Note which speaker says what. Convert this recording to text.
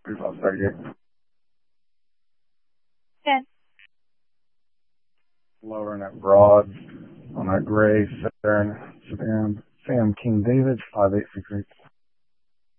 Speaker 1: 3538.
Speaker 2: Good.
Speaker 1: Lowering that broad on that gray Saturn sedan. Sam King David, 5863.